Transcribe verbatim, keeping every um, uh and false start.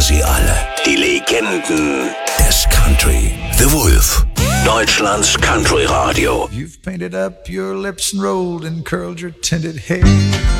sie alle. Die Legenden des Country. The Wolf. Deutschlands Country Radio. You've painted up your lips and rolled and curled your tinted hair.